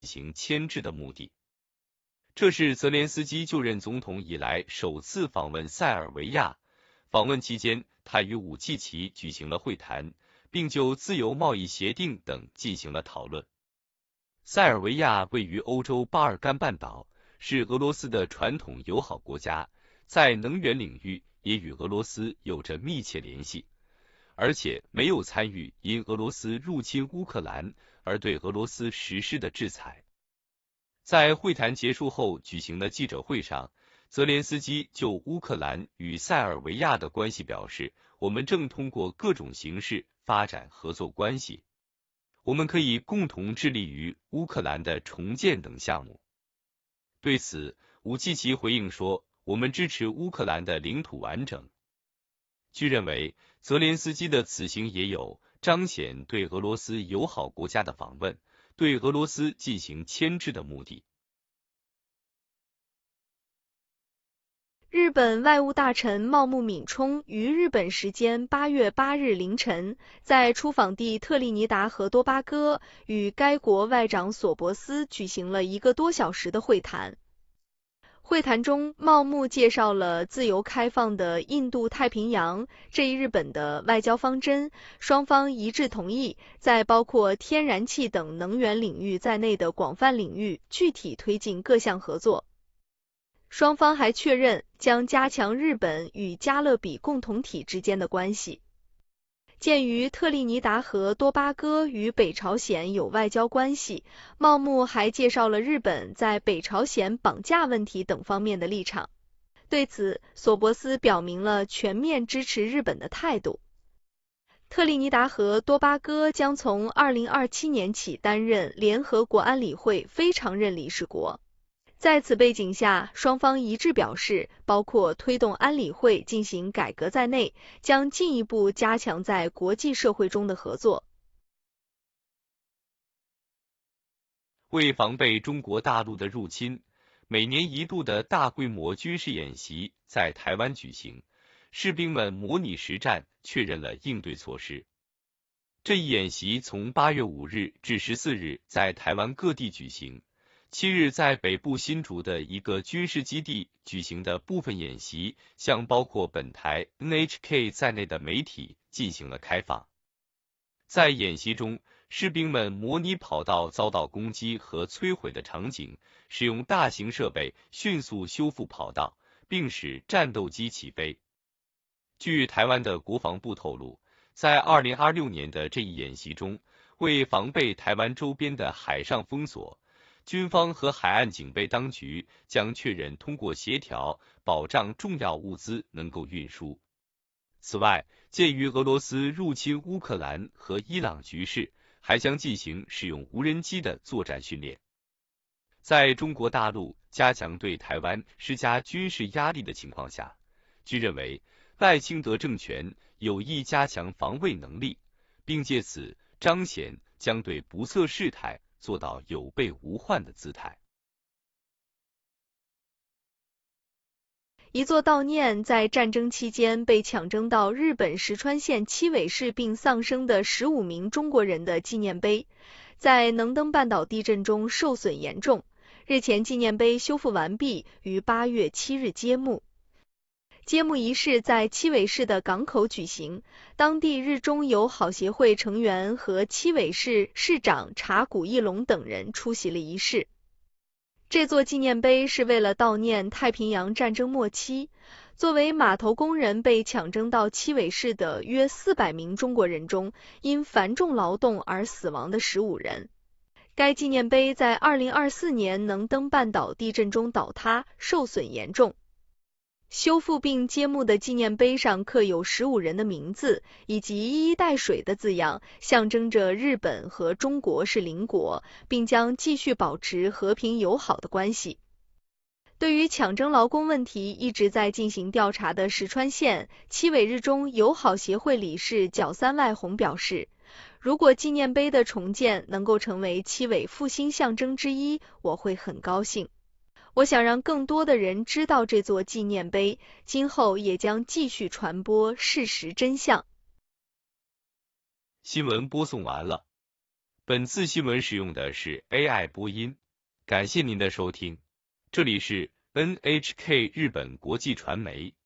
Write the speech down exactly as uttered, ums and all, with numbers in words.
行牵制的目的。这是泽连斯基就任总统以来首次访问塞尔维亚。访问期间，他与武契奇举行了会谈，并就自由贸易协定等进行了讨论。塞尔维亚位于欧洲巴尔干半岛，是俄罗斯的传统友好国家，在能源领域也与俄罗斯有着密切联系，而且没有参与因俄罗斯入侵乌克兰而对俄罗斯实施的制裁。在会谈结束后举行的记者会上，泽连斯基就乌克兰与塞尔维亚的关系表示，我们正通过各种形式发展合作关系，我们可以共同致力于乌克兰的重建等项目。对此，武契奇回应说，我们支持乌克兰的领土完整。据认为，泽连斯基的此行也有彰显对俄罗斯友好国家的访问，对俄罗斯进行牵制的目的。 日本外务大臣茂木敏充于日本时间八月八日凌晨，在出访地特立尼达和多巴哥与该国外长索博斯举行了一个多小时的会谈。会谈中，茂木介绍了自由开放的印度太平洋这一日本的外交方针，双方一致同意在包括天然气等能源领域在内的广泛领域具体推进各项合作。双方还确认将加强日本与加勒比共同体之间的关系。鉴于特立尼达和多巴哥与北朝鲜有外交关系，茂木还介绍了日本在北朝鲜绑架问题等方面的立场。对此，索博斯表明了全面支持日本的态度。特立尼达和多巴哥将从二零二七年起担任联合国安理会非常任理事国。在此背景下，双方一致表示，包括推动安理会进行改革在内，将进一步加强在国际社会中的合作。 为防备中国大陆的入侵，每年一度的大规模军事演习在台湾举行，士兵们模拟实战，确认了应对措施。这一演习从八月五日至十四日在台湾各地举行。七日在北部新竹的一个军事基地举行的部分演习，向包括本台 N H K 在内的媒体进行了开放。在演习中，士兵们模拟跑道遭到攻击和摧毁的场景，使用大型设备迅速修复跑道，并使战斗机起飞。据台湾的国防部透露，在二零二六年的这一演习中，为防备台湾周边的海上封锁，军方和海岸警备当局将确认通过协调保障重要物资能够运输。此外，鉴于俄罗斯入侵乌克兰和伊朗局势，还将进行使用无人机的作战训练。在中国大陆加强对台湾施加军事压力的情况下，据认为赖清德政权有意加强防卫能力，并借此彰显将对不测事态做到有备无患的姿态。 一座悼念在战争期间被抢征到日本石川县七尾市并丧生的十五名中国人的纪念碑，在能登半岛地震中受损严重。日前纪念碑修复完毕，于八月七日揭幕。揭幕仪式在七尾市的港口举行，当地日中友好协会成员和七尾市市长茶谷义隆等人出席了仪式。这座纪念碑是为了悼念太平洋战争末期，作为码头工人被抢征到七尾市的约四百名中国人中，因繁重劳动而死亡的十五人。该纪念碑在二零二四年能登半岛地震中倒塌，受损严重。修复并揭幕的纪念碑上刻有十五人的名字以及一衣带水的字样，象征着日本和中国是邻国，并将继续保持和平友好的关系。对于抢征劳工问题一直在进行调查的石川县七尾日中友好协会理事角三外宏表示，如果纪念碑的重建能够成为七尾复兴象征之一，我会很高兴。我想让更多的人知道这座纪念碑，今后也将继续传播事实真相。 新闻播送完了， 本次新闻使用的是 A I 播音，感谢您的收听，这里是 N H K 日本国际传媒。